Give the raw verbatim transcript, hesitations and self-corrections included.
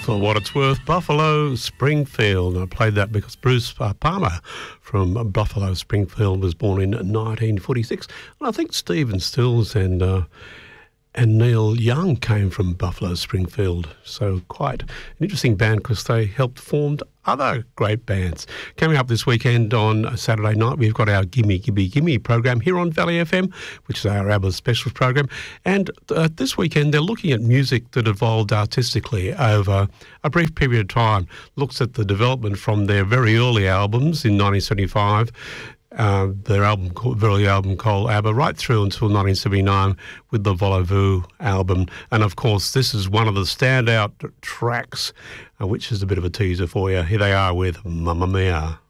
For what it's worth, Buffalo Springfield. I played that because Bruce uh, Palmer from Buffalo Springfield was born in nineteen forty-six. And I think Stephen Stills and uh, and Neil Young came from Buffalo Springfield. So quite an interesting band because they helped form other great bands. Coming up this weekend on Saturday night, we've got our Gimme, Gimme, Gimme program here on Valley F M, which is our ABBA specials program. And uh, this weekend, they're looking at music that evolved artistically over a brief period of time. Looks at the development from their very early albums in nineteen seventy-five, Uh, their album, very album called ABBA, right through until nineteen seventy-nine with the Voulez-Vous album. And of course, this is one of the standout tracks, uh, which is a bit of a teaser for you. Here they are with Mamma Mia.